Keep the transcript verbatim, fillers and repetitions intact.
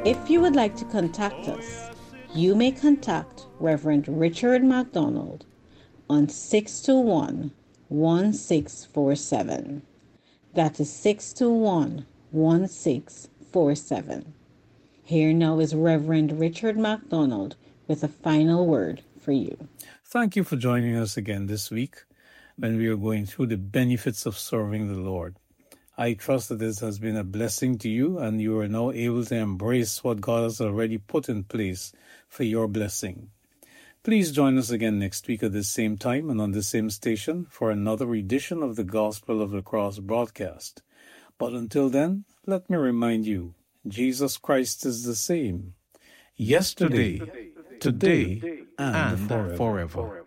If you would like to contact us, you may contact Reverend Richard MacDonald on six two one, one six four seven. That is six two one, one six four seven. Here now is Reverend Richard MacDonald with a final word for you. Thank you for joining us again this week when we are going through the benefits of serving the Lord. I trust that this has been a blessing to you and you are now able to embrace what God has already put in place for your blessing. Please join us again next week at the same time and on the same station for another edition of the Gospel of the Cross broadcast. But until then, let me remind you, Jesus Christ is the same, yesterday, today, and forever.